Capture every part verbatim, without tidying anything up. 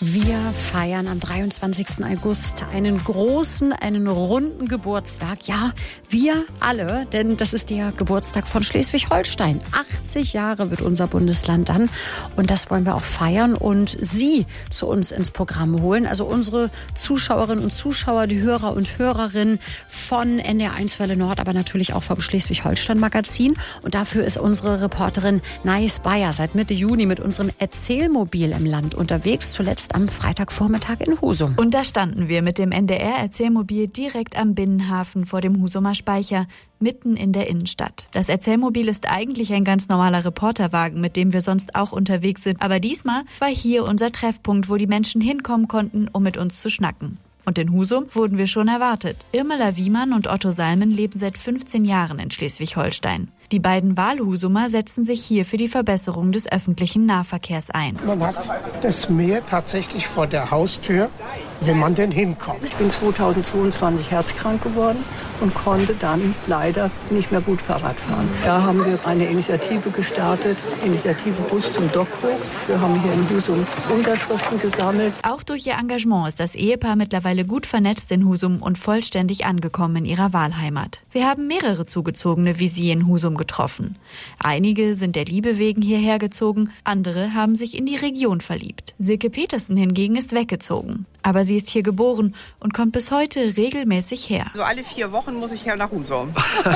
Wir feiern am dreiundzwanzigsten August einen großen, einen runden Geburtstag. Ja, wir alle, denn das ist der Geburtstag von Schleswig-Holstein. achtzig Jahre wird unser Bundesland dann und das wollen wir auch feiern und Sie zu uns ins Programm holen. Also unsere Zuschauerinnen und Zuschauer, die Hörer und Hörerinnen von N D R eins Welle Nord, aber natürlich auch vom Schleswig-Holstein-Magazin. Und dafür ist unsere Reporterin Nais Bayer seit Mitte Juni mit unserem Erzählmobil im Land unterwegs, zuletzt am Freitagvormittag in Husum. Und da standen wir mit dem N D R-Erzählmobil direkt am Binnenhafen vor dem Husumer Speicher, mitten in der Innenstadt. Das Erzählmobil ist eigentlich ein ganz normaler Reporterwagen, mit dem wir sonst auch unterwegs sind. Aber diesmal war hier unser Treffpunkt, wo die Menschen hinkommen konnten, um mit uns zu schnacken. Und in Husum wurden wir schon erwartet. Irmela Wiemann und Otto Salmen leben seit fünfzehn Jahren in Schleswig-Holstein. Die beiden Wahlhusumer setzen sich hier für die Verbesserung des öffentlichen Nahverkehrs ein. Man hat das Meer tatsächlich vor der Haustür, wenn man denn hinkommt. Ich bin zweitausendzweiundzwanzig herzkrank geworden und konnte dann leider nicht mehr gut Fahrrad fahren. Da haben wir eine Initiative gestartet, Initiative Bus zum Dockburg. Wir haben hier in Husum Unterschriften gesammelt. Auch durch ihr Engagement ist das Ehepaar mittlerweile gut vernetzt in Husum und vollständig angekommen in ihrer Wahlheimat. Wir haben mehrere Zugezogene wie sie in Husum getroffen. Einige sind der Liebe wegen hierher gezogen, andere haben sich in die Region verliebt. Silke Petersen hingegen ist weggezogen. Aber sie ist hier geboren und kommt bis heute regelmäßig her. So alle vier Wochen muss ich her nach Husum.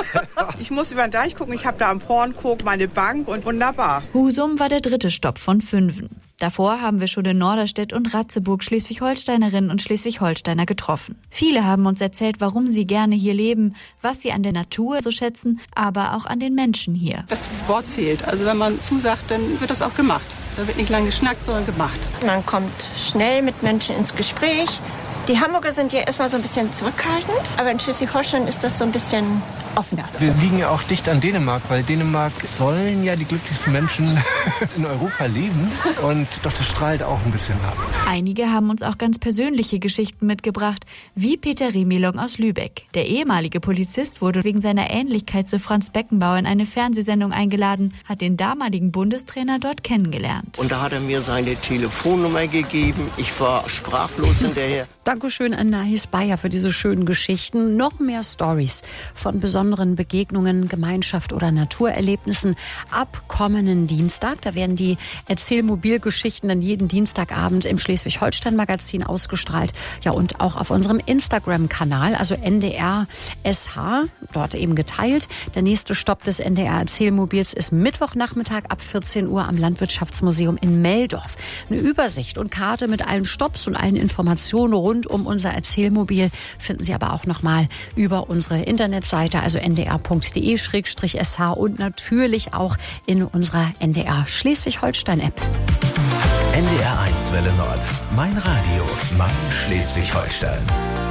Ich muss über den Deich gucken, ich habe da am Pornkoog meine Bank und wunderbar. Husum war der dritte Stopp von fünfen. Davor haben wir schon in Norderstedt und Ratzeburg Schleswig-Holsteinerinnen und Schleswig-Holsteiner getroffen. Viele haben uns erzählt, warum sie gerne hier leben, was sie an der Natur so schätzen, aber auch an den Menschen hier. Das Wort zählt. Also wenn man zusagt, dann wird das auch gemacht. Da wird nicht lange geschnackt, sondern gemacht. Man kommt schnell mit Menschen ins Gespräch. Die Hamburger sind ja erstmal so ein bisschen zurückhaltend, aber in Schleswig-Holstein ist das so ein bisschen offener. Wir liegen ja auch dicht an Dänemark, weil Dänemark sollen ja die glücklichsten Menschen in Europa leben. Und doch, das strahlt auch ein bisschen ab. Einige haben uns auch ganz persönliche Geschichten mitgebracht, wie Peter Remilong aus Lübeck. Der ehemalige Polizist wurde wegen seiner Ähnlichkeit zu Franz Beckenbauer in eine Fernsehsendung eingeladen, hat den damaligen Bundestrainer dort kennengelernt. Und da hat er mir seine Telefonnummer gegeben. Ich war sprachlos hinterher. Dankeschön an Nais Bayer für diese schönen Geschichten. Noch mehr Stories von besonderen Begegnungen, Gemeinschaft oder Naturerlebnissen ab kommenden Dienstag. Da werden die Erzählmobilgeschichten dann jeden Dienstagabend im Schleswig-Holstein-Magazin ausgestrahlt. Ja, und auch auf unserem Instagram-Kanal, also N D R S H, dort eben geteilt. Der nächste Stopp des N D R Erzählmobils ist Mittwochnachmittag ab vierzehn Uhr am Landwirtschaftsmuseum in Meldorf. Eine Übersicht und Karte mit allen Stopps und allen Informationen rund um unser Erzählmobil finden Sie aber auch nochmal über unsere Internetseite, also n d r punkt d e schrägstrich s h und natürlich auch in unserer N D R Schleswig-Holstein-App. N D R eins Welle Nord. Mein Radio, mein Schleswig-Holstein.